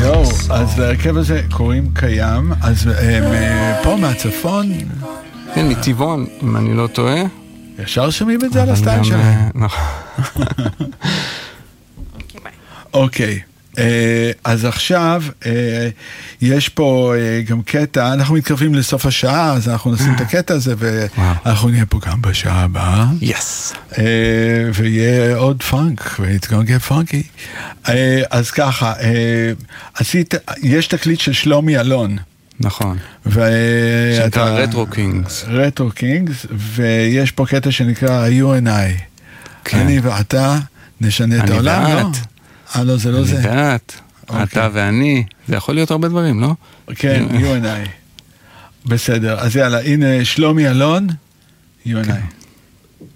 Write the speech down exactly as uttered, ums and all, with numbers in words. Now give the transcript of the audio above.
זהו, אז להרכב הזה קוראים קיים, אז פה מהצפון... כן, מטבעון, אם אני לא טועה. ישר שומעים את זה על הסטייל שלהם. נכון. אוקיי. אז עכשיו יש פה גם קטע, אנחנו מתקרבים לסוף השעה, אז אנחנו נשים את הקטע הזה, ואנחנו נהיה פה גם בשעה הבאה. יס. ויהיה עוד פאנק, ו-it's gonna get funky. אז ככה, עשית, יש תקליט של שלומי אלון. נכון. שנקרא רטרו קינגס. רטרו קינגס, ויש פה קטע שנקרא You and I. אני ואתה נשנה את העולם, לא? אה, לא, זה לא זה. אני ואת, אתה ואני, זה יכול להיות הרבה דברים, לא? כן, you and I. בסדר, אז יאללה, הנה שלומי אלון, you and I.